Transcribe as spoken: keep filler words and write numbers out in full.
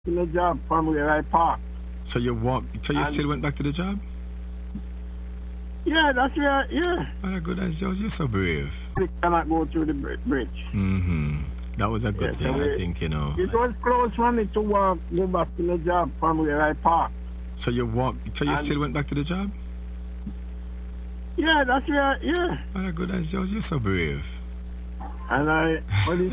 in the job from where I parked. So you walk. So you And- still went back to the job? Yeah, that's where, yeah. What a good as you. You're so brave. We cannot go through the bri- bridge. Mm-hmm. That was a good Yes, thing, so I we- think, you know. It was close for me to walk, go back to the job from where I parked. So you walk. So you And- still went back to the job? Yeah, that's where, yeah. What a good as you. You're so brave. And I, but it